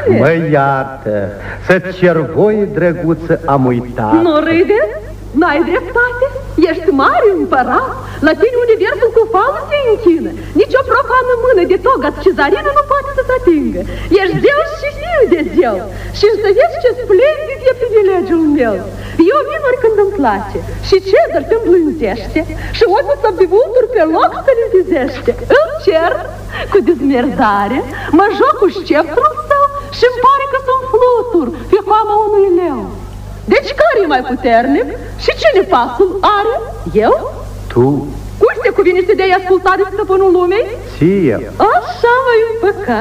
tare. Mă iartă, să-ți cer voie, drăguță, am uitat. Nu râde? N-ai dreptate? Ești mare împărat. La tine universul cu falul se închină. Nici o profană mână de toga cezarină nu poate să te atingă. Ești zeu și fiu de zeu. Și să vezi ce splendid e privilegiul meu. Eu vin oricând îmi place. Și Cezar te îmblânzește. Și ochiul să bivultur pe loc să limpizește. Îl cer cu dezmerdare. Mă joc cu sceptrul său și-mi pare că sunt flutur pe coama unui leu. Deci care e mai puternic? Și cine pasul are? Eu? Tu? Cui se cuvine să dea ascultare stăpânul lumei? Ție. Așa m-ai împăcat.